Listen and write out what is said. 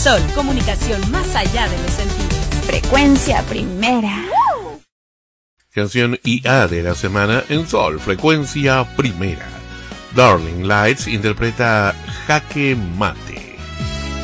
Sol, comunicación más allá de los sentidos. Frecuencia Primera. Canción IA de la semana en Sol, Frecuencia Primera. Darling Lights interpreta Jaque Mate.